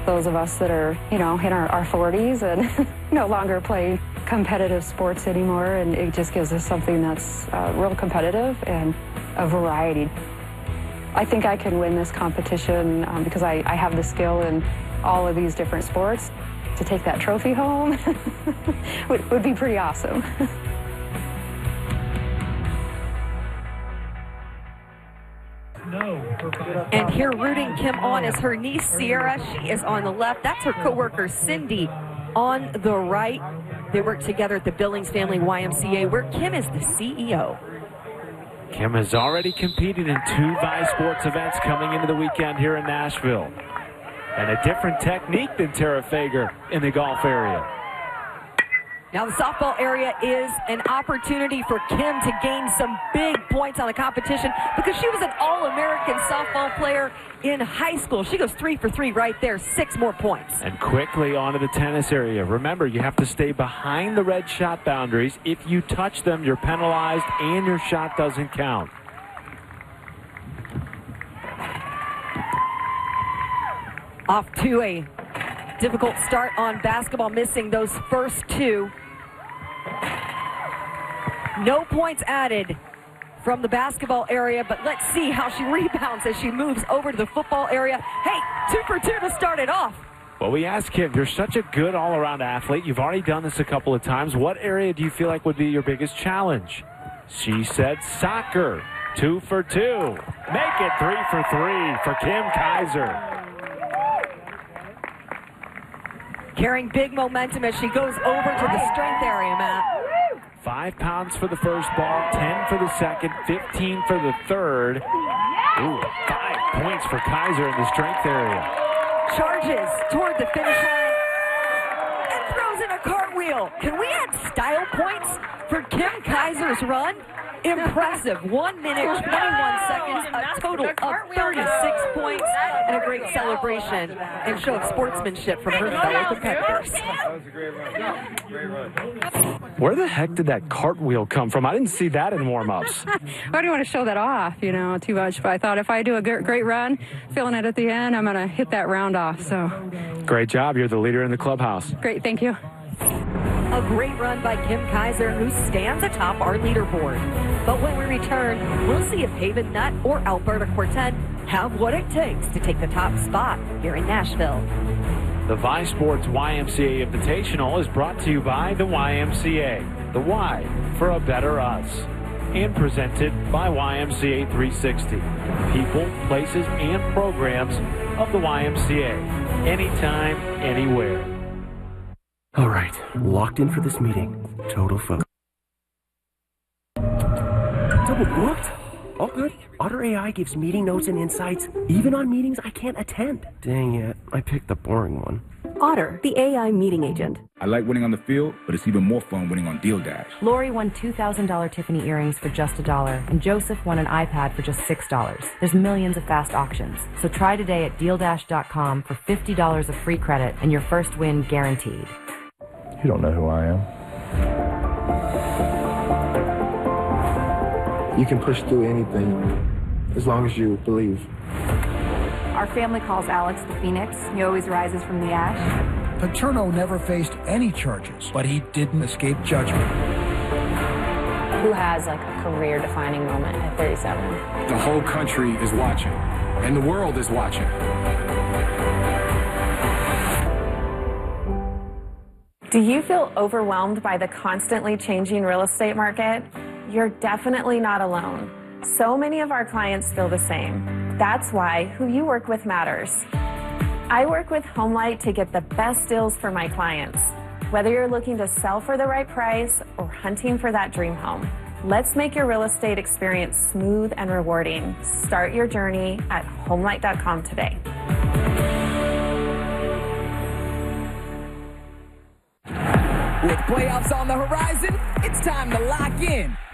Those of us that are, in our 40s and no longer play competitive sports anymore, and it just gives us something that's real competitive and a variety. I think I can win this competition because I have the skill in all of these different sports. To take that trophy home would be pretty awesome. And here rooting Kim on is her niece, Sierra. She is on the left. That's her coworker, Cindy, on the right. They work together at the Billings Family YMCA, where Kim is the CEO. Kim has already competed in 2 Vi Sports events coming into the weekend here in Nashville. And a different technique than Tara Fager in the golf area. Now the softball area is an opportunity for Kim to gain some big points on the competition because she was an All-American softball player in high school. She goes 3 for 3 right there, 6 more points. And quickly onto the tennis area. Remember, you have to stay behind the red shot boundaries. If you touch them, you're penalized and your shot doesn't count. Off to a difficult start on basketball, missing those first 2. No points added from the basketball area, but let's see how she rebounds as she moves over to the football area. Hey, 2 for 2 to start it off. Well, we asked Kim, you're such a good all-around athlete. You've already done this a couple of times. What area do you feel like would be your biggest challenge? She said soccer. 2 for 2. Make it 3 for 3 for Kim Kaiser. Carrying big momentum as she goes over to the strength area, Matt. 5 pounds for the first ball, 10 for the second, 15 for the third. Ooh, 5 points for Kaiser in the strength area. Charges toward the finish line and throws in a cartwheel. Can we add style points for Kim Kaiser's run? Impressive. 1 minute, 21 seconds, a total of 36 points, and a great celebration and show of sportsmanship from her fellow competitors. That was a great run. Great run. Where the heck did that cartwheel come from? I didn't see that in warm-ups. I don't want to show that off, too much, but I thought if I do a great run, feeling it at the end, I'm going to hit that round off, so. Great job. You're the leader in the clubhouse. Great, thank you. A great run by Kim Kaiser, who stands atop our leaderboard. But when we return, we'll see if Haven Nutt or Alberta Quartet have what it takes to take the top spot here in Nashville. The Vi Sports YMCA Invitational is brought to you by the YMCA, the Y for a better us, and presented by YMCA 360, people, places, and programs of the YMCA, anytime, anywhere. All right, locked in for this meeting. Total focus. Double booked? All good. Otter AI gives meeting notes and insights, even on meetings I can't attend. Dang it, I picked the boring one. Otter, the AI meeting agent. I like winning on the field, but it's even more fun winning on Deal Dash. Lori won $2,000 Tiffany earrings for just $1, and Joseph won an iPad for just $6. There's millions of fast auctions. So try today at DealDash.com for $50 of free credit and your first win guaranteed. You don't know who I am. You can push through anything as long as you believe. Our family calls Alex the Phoenix. He always rises from the ash. Paterno never faced any charges, but he didn't escape judgment. Who has a career-defining moment at 37? The whole country is watching, and the world is watching. Do you feel overwhelmed by the constantly changing real estate market? You're definitely not alone. So many of our clients feel the same. That's why who you work with matters. I work with HomeLight to get the best deals for my clients. Whether you're looking to sell for the right price or hunting for that dream home, let's make your real estate experience smooth and rewarding. Start your journey at HomeLight.com today. With playoffs on the horizon, it's time to lock in